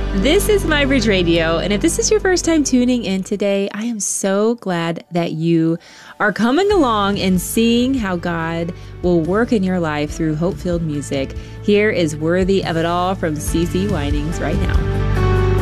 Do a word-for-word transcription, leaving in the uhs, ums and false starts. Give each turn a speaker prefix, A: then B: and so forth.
A: This is MyBridge Radio, and if this is your first time tuning in today, I am so glad that you are coming along and seeing how God will work in your life through hope-filled music. Here is Worthy of It All from CeCe Winings right now.